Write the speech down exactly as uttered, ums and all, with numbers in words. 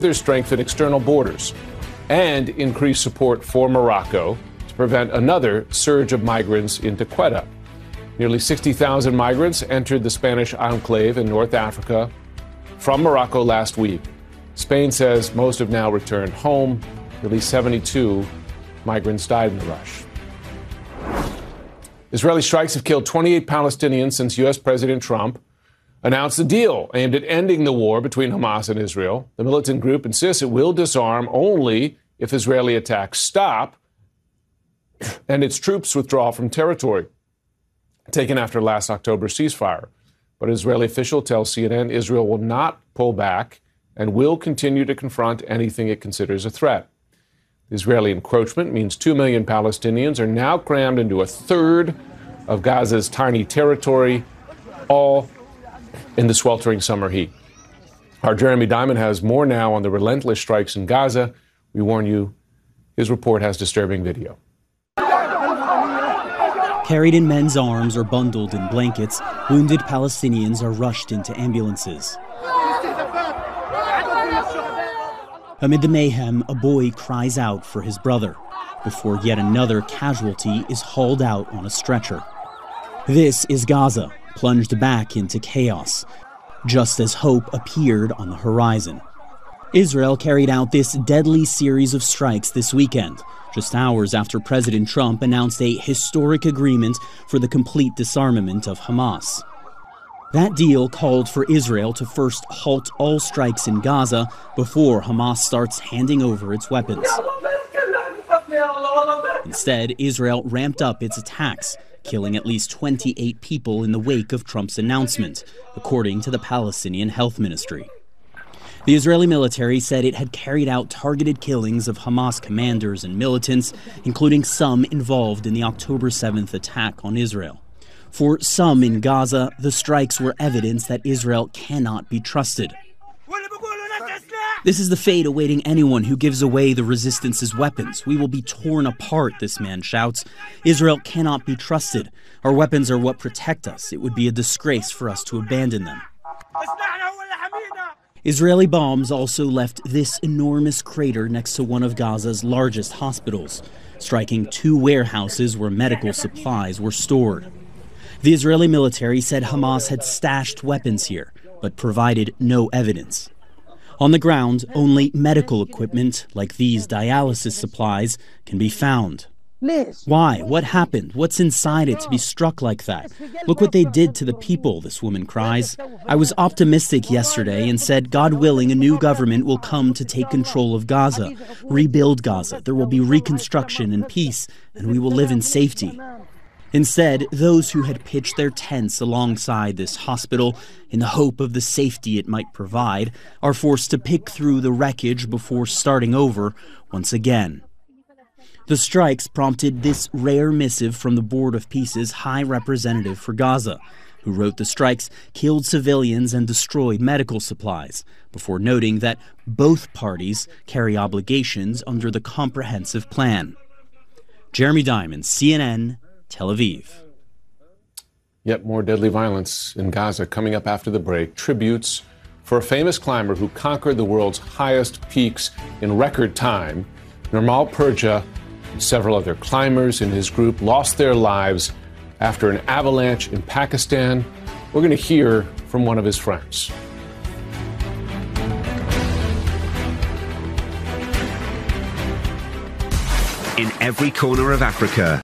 Further strengthen external borders and increase support for Morocco to prevent another surge of migrants into Quetta. Nearly sixty thousand migrants entered the Spanish enclave in North Africa from Morocco last week. Spain says most have now returned home. Nearly seventy-two migrants died in the rush. Israeli strikes have killed twenty-eight Palestinians since U S. President Trump announced a deal aimed at ending the war between Hamas and Israel. The militant group insists it will disarm only if Israeli attacks stop and its troops withdraw from territory taken after last October's ceasefire. But an Israeli official tells C N N Israel will not pull back and will continue to confront anything it considers a threat. The Israeli encroachment means two million Palestinians are now crammed into a third of Gaza's tiny territory, all in the sweltering summer heat. Our Jeremy Diamond has more now on the relentless strikes in Gaza. We warn you, his report has disturbing video. Carried in men's arms or bundled in blankets, wounded Palestinians are rushed into ambulances. Amid the mayhem, a boy cries out for his brother before yet another casualty is hauled out on a stretcher. This is Gaza, plunged back into chaos, just as hope appeared on the horizon. Israel carried out this deadly series of strikes this weekend, just hours after President Trump announced a historic agreement for the complete disarmament of Hamas. That deal called for Israel to first halt all strikes in Gaza before Hamas starts handing over its weapons. Instead, Israel ramped up its attacks, killing at least twenty-eight people in the wake of Trump's announcement, according to the Palestinian Health Ministry. The Israeli military said it had carried out targeted killings of Hamas commanders and militants, including some involved in the October seventh attack on Israel. For some in Gaza, the strikes were evidence that Israel cannot be trusted. This is the fate awaiting anyone who gives away the resistance's weapons. We will be torn apart, this man shouts. Israel cannot be trusted. Our weapons are what protect us. It would be a disgrace for us to abandon them. Israeli bombs also left this enormous crater next to one of Gaza's largest hospitals, striking two warehouses where medical supplies were stored. The Israeli military said Hamas had stashed weapons here, but provided no evidence. On the ground, only medical equipment, like these dialysis supplies, can be found. Why? What happened? What's inside it to be struck like that? Look what they did to the people, this woman cries. I was optimistic yesterday and said, God willing, a new government will come to take control of Gaza, rebuild Gaza. There will be reconstruction and peace, and we will live in safety. Instead, those who had pitched their tents alongside this hospital in the hope of the safety it might provide are forced to pick through the wreckage before starting over once again. The strikes prompted this rare missive from the Board of Peace's High Representative for Gaza, who wrote the strikes killed civilians and destroyed medical supplies, before noting that both parties carry obligations under the comprehensive plan. Jeremy Diamond, C N N, Tel Aviv. Yet more deadly violence in Gaza coming up after the break. Tributes for a famous climber who conquered the world's highest peaks in record time. Nirmal Purja and several other climbers in his group lost their lives after an avalanche in Pakistan. We're going to hear from one of his friends. In every corner of Africa,